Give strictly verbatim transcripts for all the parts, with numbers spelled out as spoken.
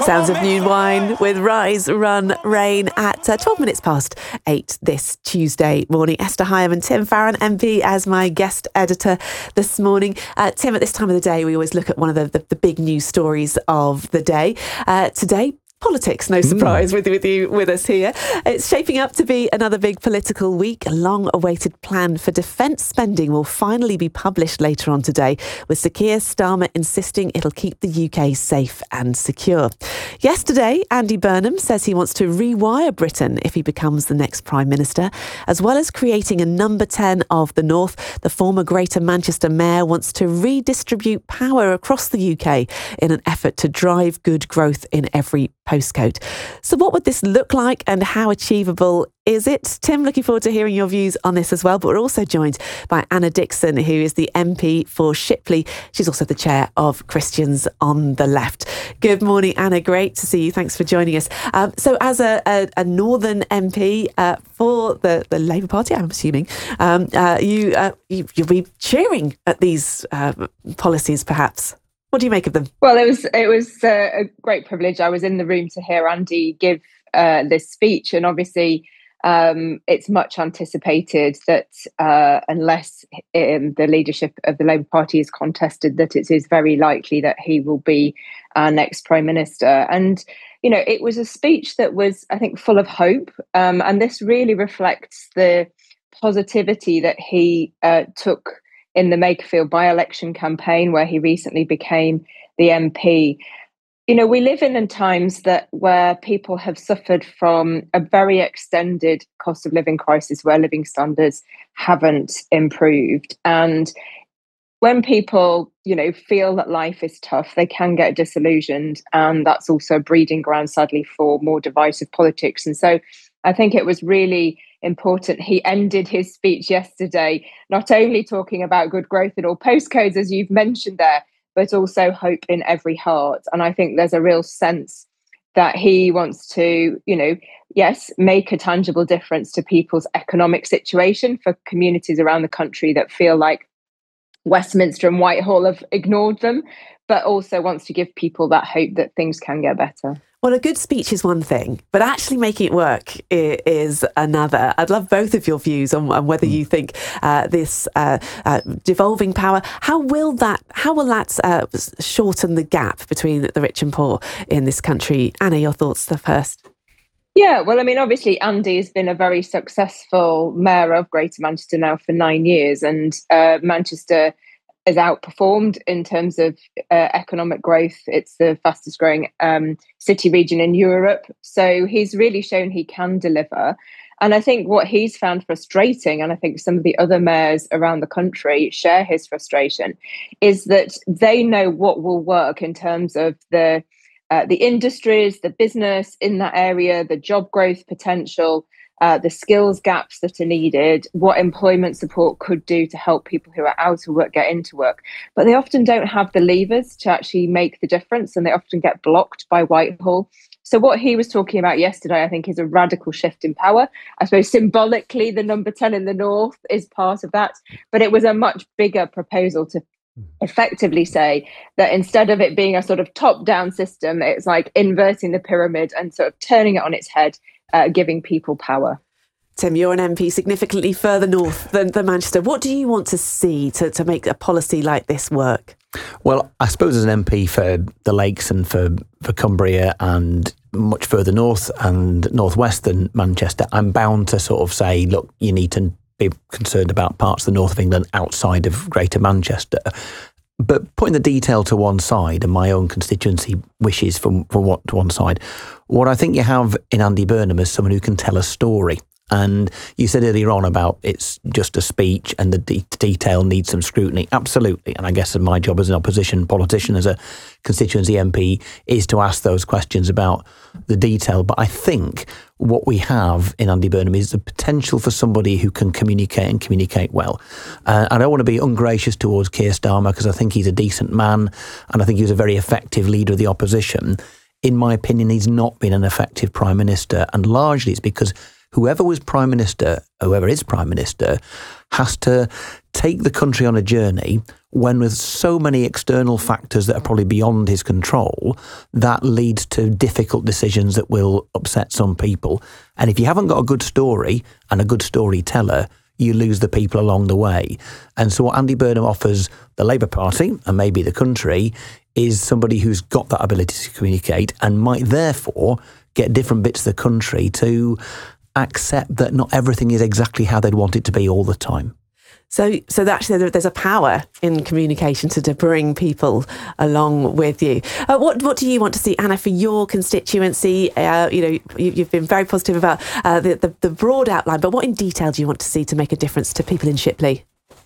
Sounds of New Wine with Rise, Run, Rain at uh, twelve minutes past eight this Tuesday morning. Esther Higham and Tim Farron, M P, as my guest editor this morning. Uh, Tim, at this time of the day, we always look at one of the, the, the big news stories of the day. Uh, today, politics, no surprise, mm. with, with you with us here. It's shaping up to be another big political week. A long-awaited plan for defence spending will finally be published later on today, with Sir Keir Starmer insisting it'll keep the U K safe and secure. Yesterday, Andy Burnham says he wants to rewire Britain if he becomes the next Prime Minister. As well as creating a number ten of the North, the former Greater Manchester Mayor wants to redistribute power across the U K in an effort to drive good growth in every postcode. So what would this look like and how achievable is it? Tim, looking forward to hearing your views on this as well. But we're also joined by Anna Dixon, who is the M P for Shipley. She's also the chair of Christians on the Left. Good morning, Anna. Great to see you. Thanks for joining us. Um, so as a, a, a Northern M P uh, for the, the Labour Party, I'm assuming, um, uh, you, uh, you, you'll be cheering at these uh, policies, perhaps. What do you make of them? Well, it was it was uh, a great privilege. I was in the room to hear Andy give uh, this speech, and obviously um, it's much anticipated that uh, unless um, the leadership of the Labour Party is contested, that it is very likely that he will be our next Prime Minister. And, you know, it was a speech that was, I think, full of hope. Um, and this really reflects the positivity that he uh, took in the Makerfield by-election campaign, where he recently became the M P. You know, we live in, in times that where people have suffered from a very extended cost of living crisis, where living standards haven't improved. And when people, you know, feel that life is tough, they can get disillusioned. And that's also a breeding ground, sadly, for more divisive politics. And so I think it was really important. He ended his speech yesterday not only talking about good growth in all postcodes, as you've mentioned there, but also hope in every heart. And I think there's a real sense that he wants to, you know, yes, make a tangible difference to people's economic situation, for communities around the country that feel like Westminster and Whitehall have ignored them, but also wants to give people that hope that things can get better. Well, a good speech is one thing, but actually making it work is another. I'd love both of your views on, on whether you think uh, this uh, uh, devolving power, how will that how will that uh, shorten the gap between the rich and poor in this country? Anna, your thoughts the first. Yeah, well, I mean, obviously, Andy has been a very successful mayor of Greater Manchester now for nine years, and uh, Manchester has outperformed in terms of uh, economic growth. It's the fastest growing um, city region in Europe. So he's really shown he can deliver. And I think what he's found frustrating, and I think some of the other mayors around the country share his frustration, is that they know what will work in terms of the uh, the industries, the business in that area, the job growth potential, Uh, the skills gaps that are needed, what employment support could do to help people who are out of work get into work. But they often don't have the levers to actually make the difference, and they often get blocked by Whitehall. So what he was talking about yesterday, I think, is a radical shift in power. I suppose symbolically, the number ten in the North is part of that, but it was a much bigger proposal to effectively say that instead of it being a sort of top-down system, it's like inverting the pyramid and sort of turning it on its head, Uh, giving people power. Tim, you're an M P significantly further north than, than Manchester. What do you want to see to, to make a policy like this work? Well, I suppose as an M P for the Lakes and for, for Cumbria and much further north and northwest than Manchester, I'm bound to sort of say, look, you need to be concerned about parts of the north of England outside of Greater Manchester. But putting the detail to one side and my own constituency wishes from, from what to one side, what I think you have in Andy Burnham is someone who can tell a story. And you said earlier on about it's just a speech and the de- detail needs some scrutiny. Absolutely. And I guess my job as an opposition politician, as a constituency M P, is to ask those questions about the detail. But I think what we have in Andy Burnham is the potential for somebody who can communicate and communicate well. Uh, I don't want to be ungracious towards Keir Starmer because I think he's a decent man and I think he was a very effective leader of the opposition. In my opinion, he's not been an effective Prime Minister, and largely it's because whoever was Prime Minister, whoever is Prime Minister, has to take the country on a journey when with so many external factors that are probably beyond his control, that leads to difficult decisions that will upset some people. And if you haven't got a good story and a good storyteller, you lose the people along the way. And so what Andy Burnham offers the Labour Party and maybe the country is somebody who's got that ability to communicate and might therefore get different bits of the country to accept that not everything is exactly how they'd want it to be all the time. So, so actually, there's a power in communication to, to bring people along with you. Uh, what, what do you want to see, Anna, for your constituency? Uh, you know, you, you've been very positive about uh, the, the the broad outline, but what in detail do you want to see to make a difference to people in Shipley?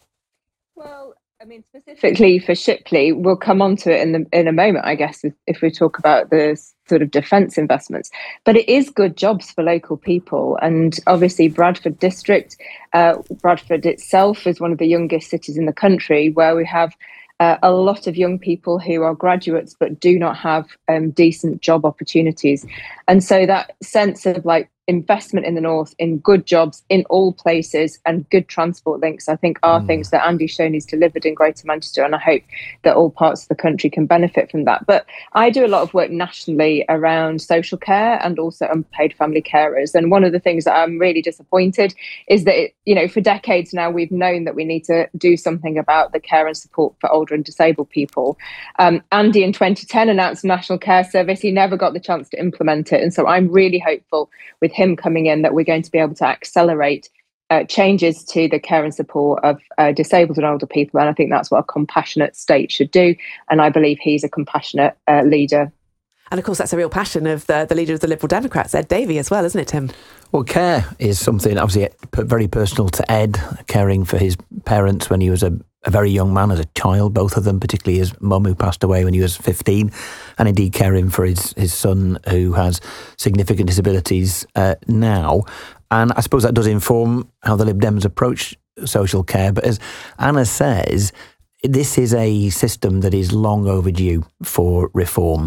Well, I mean, specifically for Shipley, we'll come on to it in the, in a moment, I guess, if, if we talk about the sort of defence investments. But it is good jobs for local people. And obviously Bradford District, uh, Bradford itself is one of the youngest cities in the country, where we have uh, a lot of young people who are graduates but do not have um, decent job opportunities. And so that sense of like investment in the north, in good jobs in all places and good transport links, I think are mm. things that Andy Shoney's delivered in Greater Manchester, and I hope that all parts of the country can benefit from that. But I do a lot of work nationally around social care and also unpaid family carers, and one of the things that I'm really disappointed is that it, you know, for decades now we've known that we need to do something about the care and support for older and disabled people. Um, Andy in twenty ten announced a National Care Service. He never got the chance to implement it, and so I'm really hopeful with him coming in that we're going to be able to accelerate uh, changes to the care and support of uh, disabled and older people. And I think that's what a compassionate state should do. And I believe he's a compassionate uh, leader. And of course, that's a real passion of the, the leader of the Liberal Democrats, Ed Davey, as well, isn't it, Tim? Well, care is something obviously very personal to Ed, caring for his parents when he was a, a very young man, as a child, both of them, particularly his mum, who passed away when he was fifteen, and indeed caring for his, his son, who has significant disabilities uh, now. And I suppose that does inform how the Lib Dems approach social care. But as Anna says, this is a system that is long overdue for reform.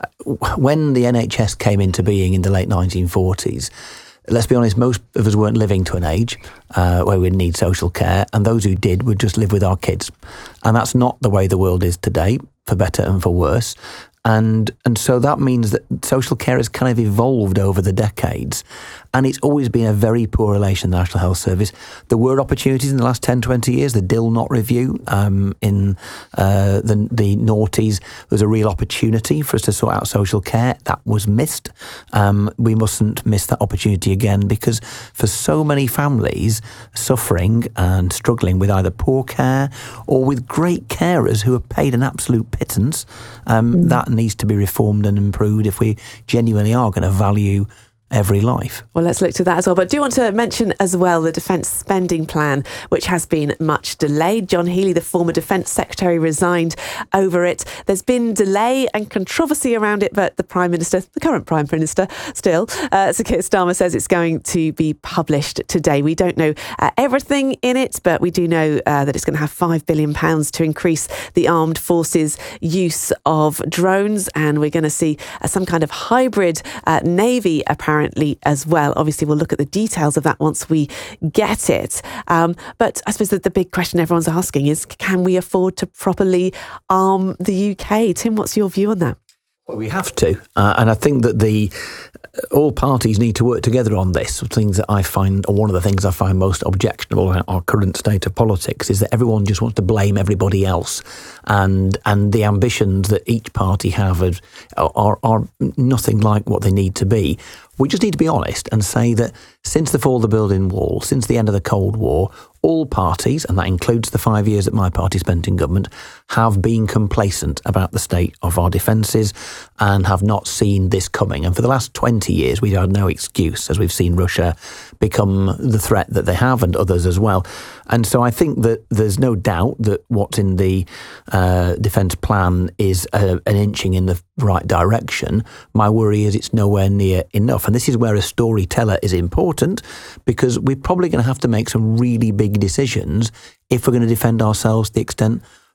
When the N H S came into being in the late nineteen forties, let's be honest, most of us weren't living to an age uh, where we'd need social care, and those who did would just live with our kids. And that's not the way the world is today, for better and for worse. And and so that means that social care has kind of evolved over the decades, and it's always been a very poor relation, the National Health Service. There were opportunities in the last ten, twenty years, the Dill-Knott Review um, in uh, the, the noughties. There was a real opportunity for us to sort out social care. That was missed. Um, we mustn't miss that opportunity again, because for so many families suffering and struggling with either poor care or with great carers who are paid an absolute pittance, um, mm. that needs to be reformed and improved if we genuinely are going to value every life. Well, let's look to that as well. But I do want to mention as well the defence spending plan, which has been much delayed. John Healey, the former Defence Secretary, resigned over it. There's been delay and controversy around it, but the Prime Minister, the current Prime Minister still, uh, Sir Keir Starmer, says it's going to be published today. We don't know uh, everything in it, but we do know uh, that it's going to have five billion pounds to increase the armed forces' use of drones, and we're going to see uh, some kind of hybrid uh, navy, apparently, as well. Obviously, we'll look at the details of that once we get it. Um, but I suppose that the big question everyone's asking is, can we afford to properly arm the U K? Tim, what's your view on that? Well, we have to. Uh, and I think that the all parties need to work together on this. Things that I find, or one of the things I find most objectionable about our current state of politics, is that everyone just wants to blame everybody else. And and the ambitions that each party have are, are, are nothing like what they need to be. We just need to be honest and say that since the fall of the Berlin Wall, since the end of the Cold War, all parties, and that includes the five years that my party spent in government, have been complacent about the state of our defences and have not seen this coming. And for the last twenty years, we've had no excuse, as we've seen Russia become the threat that they have, and others as well. And so I think that there's no doubt that what's in the uh, defence plan is a, an inching in the right direction. My worry is it's nowhere near enough. And this is where a storyteller is important, because we're probably going to have to make some really big decisions if we're going to defend ourselves to the extent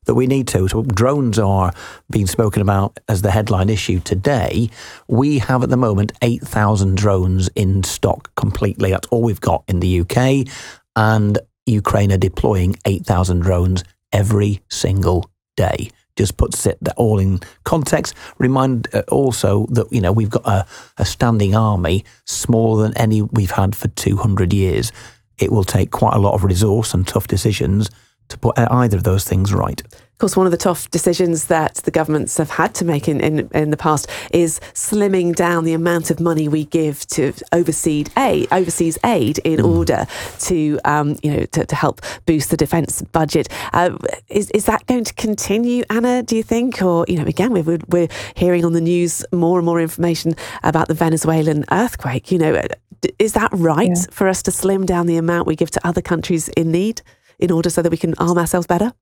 that we need to. So drones are being spoken about as the headline issue today. We have at the moment eight thousand drones in stock completely. That's all we've got in the U K. And Ukraine are deploying eight thousand drones every single day. Just puts it all in context. Remind uh, also that, you know, we've got a, a standing army smaller than any we've had for two hundred years. It will take quite a lot of resource and tough decisions to put either of those things right. Of course, one of the tough decisions that the governments have had to make in, in, in the past is slimming down the amount of money we give to overseas aid, overseas aid in mm. order to, um, you know, to, to help boost the defence budget. Uh, is is that going to continue, Anna, do you think? Or, you know, again, we're, we're hearing on the news more and more information about the Venezuelan earthquake. You know, is that right yeah. for us to slim down the amount we give to other countries in need in order so that we can arm ourselves better?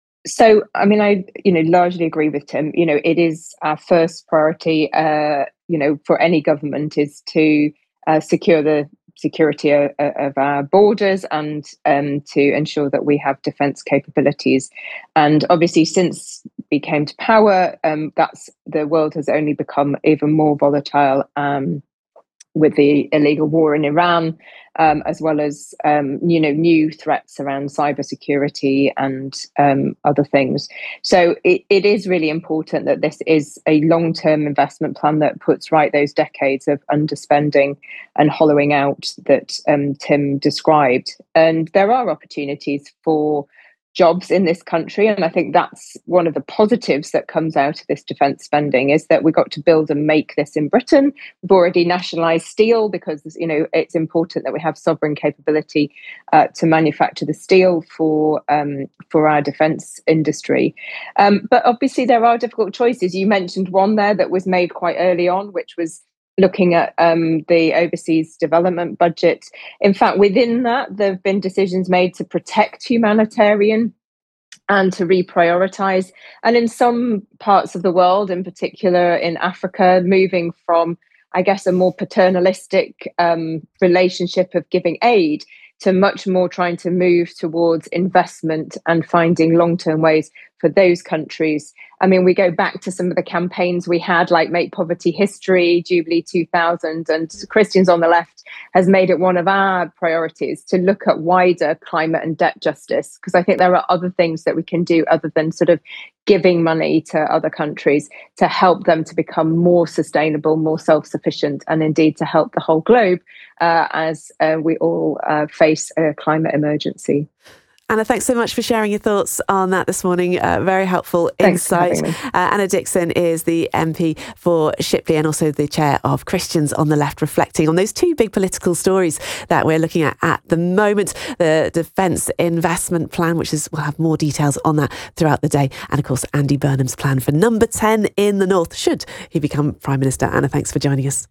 So, I mean, I, you know, largely agree with Tim. You know, it is our first priority, uh, you know, for any government is to uh, secure the security of, of our borders and um, to ensure that we have defence capabilities. And obviously, since we came to power, um, that's the world has only become even more volatile. Um, with the illegal war in Iran, um, as well as, um, you know, new threats around cybersecurity and um, other things. So it, it is really important that this is a long-term investment plan that puts right those decades of underspending and hollowing out that um, Tim described. And there are opportunities for jobs in this country. And I think that's one of the positives that comes out of this defence spending is that we got to build and make this in Britain. We've already nationalised steel because, you know, it's important that we have sovereign capability uh, to manufacture the steel for um, for our defence industry. Um, but obviously there are difficult choices. You mentioned one there that was made quite early on, which was looking at um, the overseas development budget. In fact, within that, there have been decisions made to protect humanitarian and to reprioritise. And in some parts of the world, in particular in Africa, moving from, I guess, a more paternalistic um, relationship of giving aid to much more trying to move towards investment and finding long-term ways for those countries. I mean, we go back to some of the campaigns we had, like Make Poverty History, Jubilee two thousand, and Christians on the Left has made it one of our priorities to look at wider climate and debt justice, because I think there are other things that we can do other than sort of giving money to other countries to help them to become more sustainable, more self-sufficient, and indeed to help the whole globe uh, as uh, we all uh, face a climate emergency. Anna, thanks so much for sharing your thoughts on that this morning. Uh, very helpful thanks insight. Uh, Anna Dixon is the M P for Shipley and also the chair of Christians on the Left, reflecting on those two big political stories that we're looking at at the moment. The Defence Investment Plan, which is we'll have more details on that throughout the day. And of course, Andy Burnham's plan for number ten in the North, should he become Prime Minister. Anna, thanks for joining us.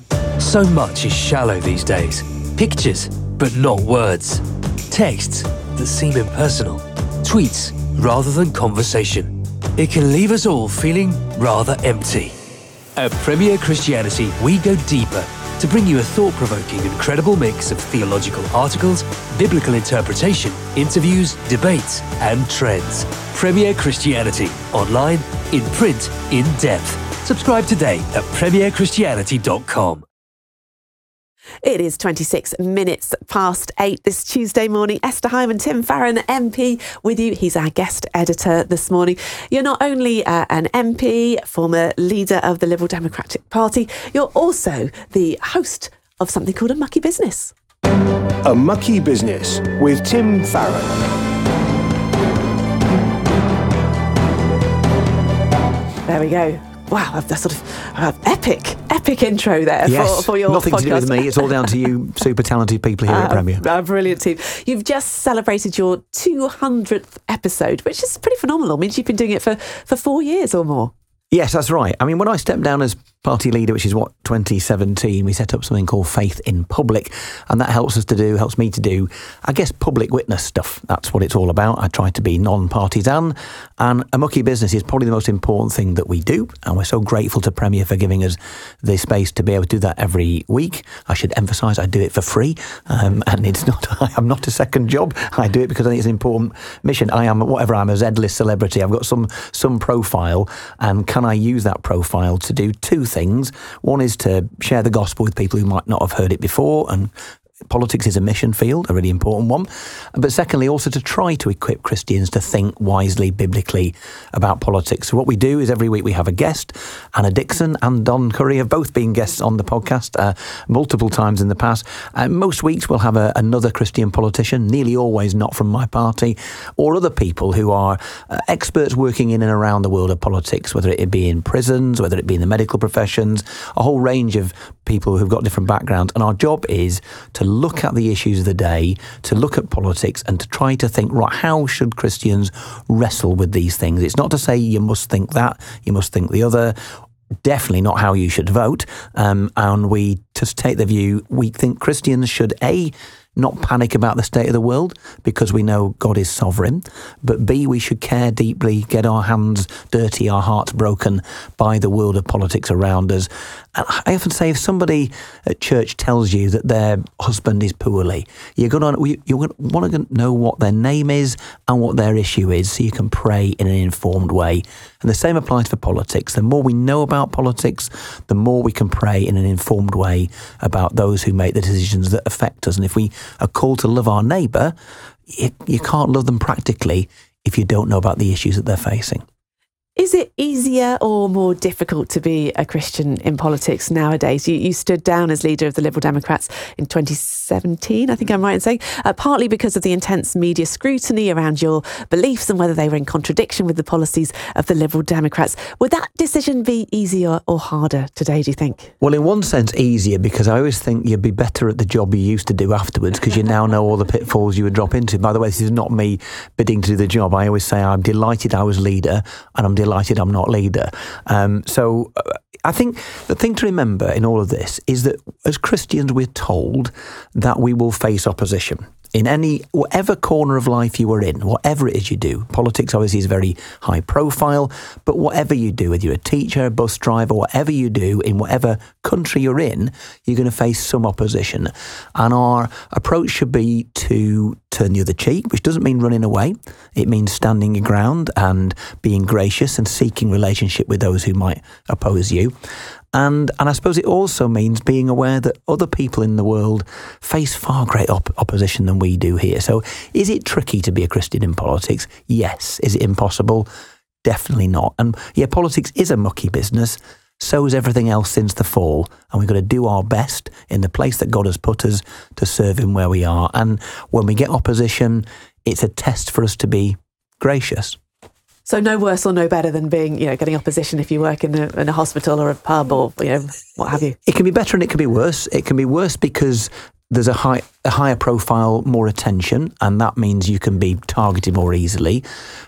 So much is shallow these days. Pictures, but not words. Texts that seem impersonal. Tweets rather than conversation. It can leave us all feeling rather empty. At Premier Christianity, we go deeper to bring you a thought-provoking and credible mix of theological articles, biblical interpretation, interviews, debates, and trends. Premier Christianity. Online, in print, in depth. Subscribe today at premier christianity dot com. It is twenty-six minutes past eight this Tuesday morning. Esther Hyman, Tim Farron, M P, with you. He's our guest editor this morning. You're not only uh, an M P, former leader of the Liberal Democratic Party, you're also the host of something called A Mucky Business. A Mucky Business with Tim Farron. There we go. Wow, that's sort of uh, epic, epic intro there yes, for, for your nothing podcast. to do with me. It's all down to you super talented people here uh, at Premier. A brilliant team. You've just celebrated your two hundredth episode, which is pretty phenomenal. It means you've been doing it for, for four years or more. Yes, that's right. I mean, when I stepped down as party leader, which is what, twenty seventeen, we set up something called Faith in Public, and that helps us to do, helps me to do, I guess, public witness stuff. That's what it's all about. I try to be non-partisan, and a mucky business is probably the most important thing that we do, and we're so grateful to Premier for giving us the space to be able to do that every week. I should emphasise I do it for free, um, and it's not, I'm not a second job. I do it because I think it's an important mission. I am, whatever, I'm a Z-list celebrity. I've got some some profile, and can I use that profile to do two things? One is to share the gospel with people who might not have heard it before, and politics is a mission field, a really important one. But secondly, also to try to equip Christians to think wisely, biblically about politics. So what we do is every week we have a guest. Anna Dixon and Don Curry have both been guests on the podcast uh, multiple times in the past. Uh, most weeks we'll have a, another Christian politician, nearly always not from my party, or other people who are uh, experts working in and around the world of politics, whether it be in prisons, whether it be in the medical professions, a whole range of people who've got different backgrounds. And our job is to look at the issues of the day, to look at politics, and to try to think, right, how should Christians wrestle with these things? It's not to say you must think that, you must think the other, definitely not how you should vote. Um, and we just take the view, we think Christians should, A, not panic about the state of the world because we know God is sovereign, but B, we should care deeply, get our hands dirty, our hearts broken by the world of politics around us. And I often say, if somebody at church tells you that their husband is poorly, you're going to you're going to want to know what their name is and what their issue is, so you can pray in an informed way. And the same applies for politics. The more we know about politics, the more we can pray in an informed way about those who make the decisions that affect us. And if we are called to love our neighbour, you, you can't love them practically if you don't know about the issues that they're facing. Is it easier or more difficult to be a Christian in politics nowadays? You, you stood down as leader of the Liberal Democrats in twenty seventeen, I think I'm right in saying, uh, partly because of the intense media scrutiny around your beliefs and whether they were in contradiction with the policies of the Liberal Democrats. Would that decision be easier or harder today, do you think? Well, in one sense, easier, because I always think you'd be better at the job you used to do afterwards, because you now know all the pitfalls you would drop into. By the way, this is not me bidding to do the job. I always say I'm delighted I was leader, and I'm delighted delighted I'm not leader. Um, so uh, I think the thing to remember in all of this is that as Christians, we're told that we will face opposition. In any, whatever corner of life you are in, whatever it is you do, politics obviously is very high profile, but whatever you do, whether you're a teacher, a bus driver, whatever you do, in whatever country you're in, you're going to face some opposition. And our approach should be to turn the other cheek, which doesn't mean running away. It means standing your ground and being gracious and seeking relationship with those who might oppose you. And and I suppose it also means being aware that other people in the world face far greater op- opposition than we do here. So is it tricky to be a Christian in politics? Yes. Is it impossible? Definitely not. And yeah, politics is a mucky business. So is everything else since the fall. And we've got to do our best in the place that God has put us to serve him where we are. And when we get opposition, it's a test for us to be gracious. So no worse or no better than being, you know, getting opposition if you work in a, in a hospital or a pub or, you know, what have you. It can be better and it can be worse. It can be worse because there's a high, a higher profile, more attention, and that means you can be targeted more easily.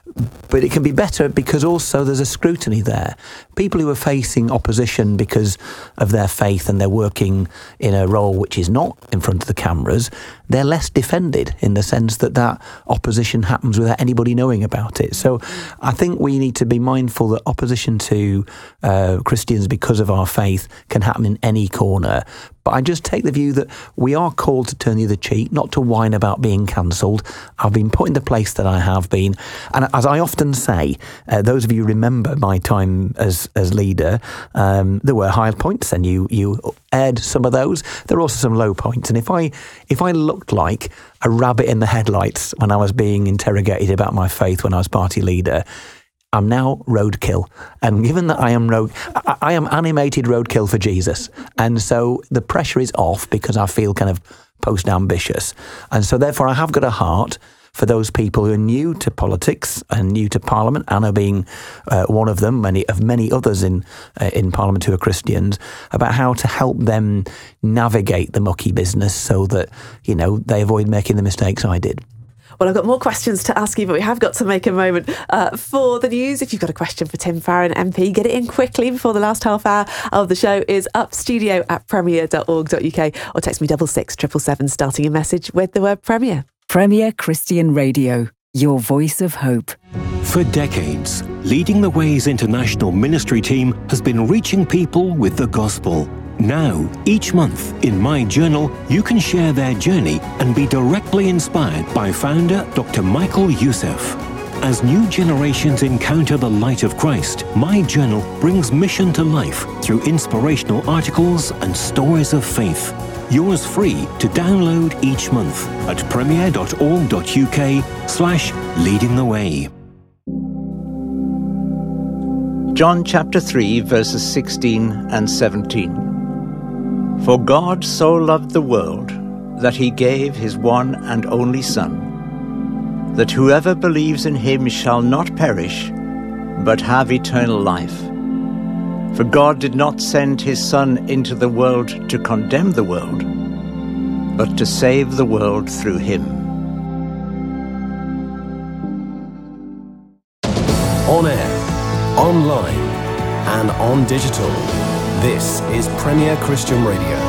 But it can be better because also there's a scrutiny there. People who are facing opposition because of their faith and they're working in a role which is not in front of the cameras, they're less defended in the sense that that opposition happens without anybody knowing about it. So I think we need to be mindful that opposition to uh, Christians because of our faith can happen in any corner. But I just take the view that we are called to turn the other cheek, not to whine about being cancelled. I've been put in the place that I have been. And as I often say, uh, those of you who remember my time as as leader, um, there were high points and you you aired some of those. There are also some low points. And if I if I looked like a rabbit in the headlights when I was being interrogated about my faith when I was party leader, I'm now roadkill. And given that I am road, I, I am animated roadkill for Jesus. And so the pressure is off because I feel kind of post-ambitious. And so therefore I have got a heart for those people who are new to politics and new to Parliament, Anna being uh, one of them, many of many others in uh, in Parliament who are Christians, about how to help them navigate the mucky business so that, you know, they avoid making the mistakes I did. Well, I've got more questions to ask you, but we have got to make a moment uh, for the news. If you've got a question for Tim Farron M P, get it in quickly before the last half hour of the show is up. Studio at premier dot org dot uk, or text me double six triple seven, starting your message with the word Premier. Premier Christian Radio, your voice of hope. For decades, Leading the Way's international ministry team has been reaching people with the gospel. Now, each month, in My Journal, you can share their journey and be directly inspired by founder Doctor Michael Youssef. As new generations encounter the light of Christ, My Journal brings mission to life through inspirational articles and stories of faith. Yours free to download each month at premier dot org dot uk slash leading the way. John chapter three, verses sixteen and seventeen. For God so loved the world that he gave his one and only Son, that whoever believes in him shall not perish, but have eternal life. For God did not send his Son into the world to condemn the world, but to save the world through him. On air, online, and on digital. This is Premier Christian Radio.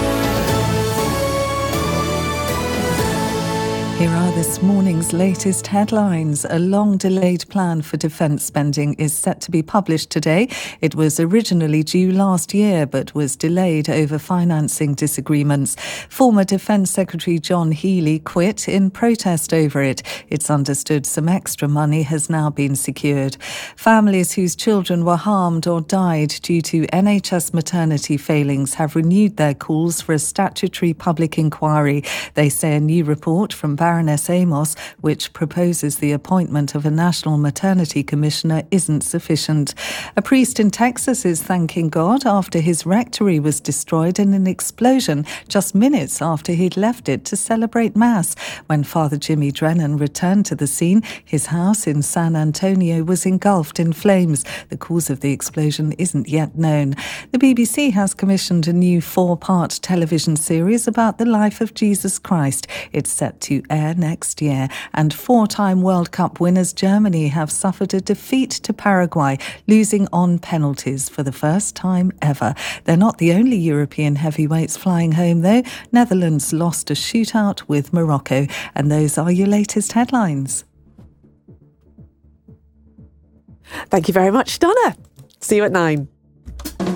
Here are this morning's latest headlines. A long-delayed plan for defence spending is set to be published today. It was originally due last year, but was delayed over financing disagreements. Former Defence Secretary John Healey quit in protest over it. It's understood some extra money has now been secured. Families whose children were harmed or died due to N H S maternity failings have renewed their calls for a statutory public inquiry. They say a new report from Baroness Amos, which proposes the appointment of a national maternity commissioner, isn't sufficient. A priest in Texas is thanking God after his rectory was destroyed in an explosion just minutes after he'd left it to celebrate Mass. When Father Jimmy Drennan returned to the scene, his house in San Antonio was engulfed in flames. The cause of the explosion isn't yet known. The B B C has commissioned a new four-part television series about the life of Jesus Christ. It's set to air next year, and four-time World Cup winners Germany have suffered a defeat to Paraguay, losing on penalties for the first time ever. They're not the only European heavyweights flying home, though. Netherlands lost a shootout with Morocco, and those are your latest headlines. Thank you very much, Donna. See you at nine.